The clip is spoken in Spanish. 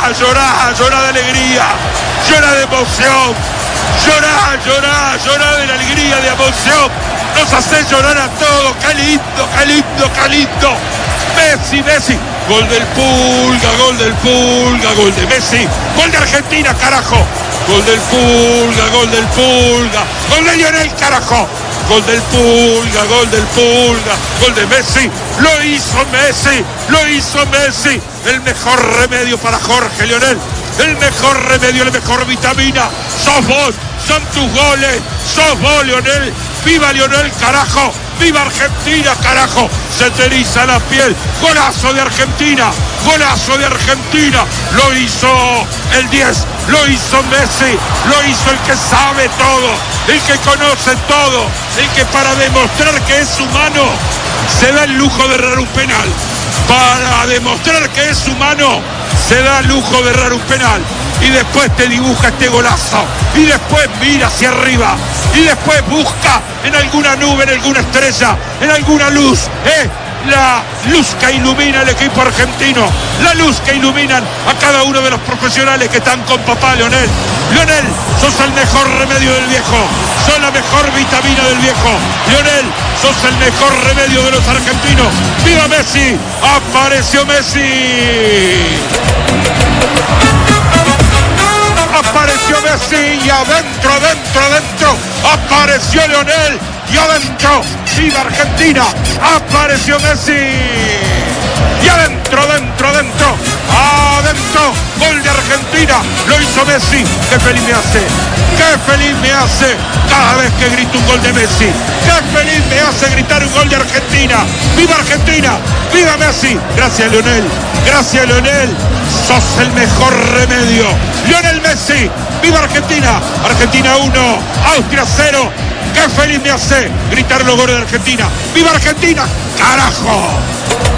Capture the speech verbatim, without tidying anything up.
llorá, llorá, llorá de alegría, llorá de emoción, llorá, llorá, llorá de la alegría, de emoción. Nos hace llorar a todos. Qué lindo, qué lindo, qué lindo. Messi, Messi. Gol del Pulga, gol del Pulga, gol de Messi. Gol de Argentina, carajo. Gol del Pulga, gol del Pulga. Gol de Lionel, carajo. Gol del Pulga, gol del Pulga. Gol de Messi. Lo hizo Messi, lo hizo Messi. El mejor remedio para Jorge Lionel. El mejor remedio, la mejor vitamina. Sos vos, son tus goles. Sos vos, Lionel. ¡Viva Lionel, carajo! ¡Viva Argentina, carajo! Se te eriza la piel. Golazo de Argentina. Golazo de Argentina. Lo hizo el diez. Lo hizo Messi. Lo hizo el que sabe todo. El que conoce todo. El que para demostrar que es humano se da el lujo de errar un penal. Para demostrar que es humano se da el lujo de errar un penal. Y después te dibuja este golazo. Y después mira hacia arriba. Y después busca en alguna nube, en alguna estrella, en alguna luz. ¿eh? La luz que ilumina al equipo argentino. La luz que iluminan a cada uno de los profesionales que están con papá Lionel. Lionel, sos el mejor remedio del viejo. Sos la mejor vitamina del viejo. Lionel, sos el mejor remedio de los argentinos. ¡Viva Messi! ¡Apareció Messi! Apareció Messi y adentro, adentro, adentro apareció Lionel y adentro, ¡viva Argentina! Apareció Messi y adentro, adentro, adentro, adentro, gol de Argentina, lo hizo Messi. ¡Qué feliz me hace! ¡Qué feliz me hace cada vez que grito un gol de Messi! ¡Qué feliz me hace gritar un gol de Argentina! ¡Viva Argentina! ¡Viva Messi! Gracias, Lionel. Gracias, Lionel. Sos el mejor remedio. Lionel Messi. ¡Viva Argentina! Argentina uno, Austria cero. ¡Qué feliz me hace gritar los goles de Argentina! ¡Viva Argentina! ¡Carajo!